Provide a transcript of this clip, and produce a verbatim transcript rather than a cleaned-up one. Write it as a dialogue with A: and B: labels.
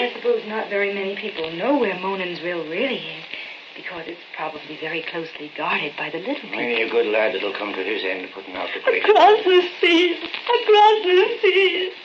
A: I suppose not very many people know where Monansville really is, because it's probably very closely guarded by the little people.
B: Many a good lad that'll come to his end putting out the great...
A: Across the seas! Across the seas!